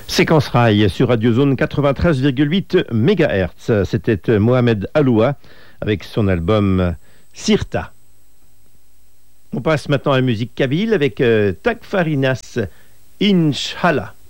Séquence Rail sur Radio Zone 93,8 MHz. C'était Mohamed Aloua avec son album Sirta. On passe maintenant à la musique kabyle avec Takfarinas Inch'Allah.